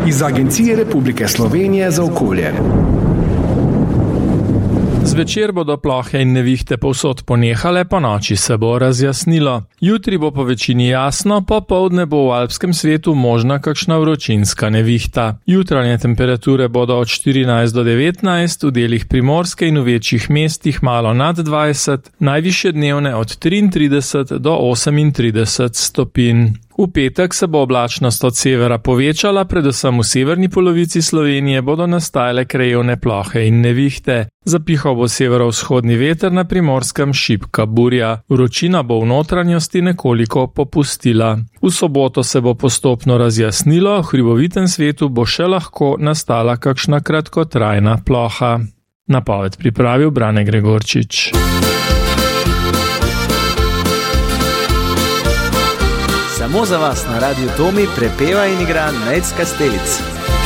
iz Agencije Republike Slovenije za okolje. Zvečer bodo plohe in nevihte povsod ponehale, ponoči se bo razjasnilo. Jutri bo po večini jasno, popoldne bo v alpskem svetu možna kakšna vročinska nevihta. Jutranje temperature bodo od 14 do 19, v delih Primorske in v večjih mestih malo nad 20, najvišje dnevne od 33 do 38 stopinj. V petek se bo oblačnost od severa povečala, predvsem v severni polovici Slovenije bodo nastajale krajevne plohe in nevihte. Zapihal bo severovzhodni veter, na Primorskem šibka burja. Vročina bo v notranjosti nekoliko popustila. V soboto se bo postopno razjasnilo, v hribovitem svetu bo še lahko nastala kakšna kratkotrajna ploha. Napoved pripravil Brane Gregorčič. Samo za vas na Radiu Tomi prepeva in igra Nejc Kastelic.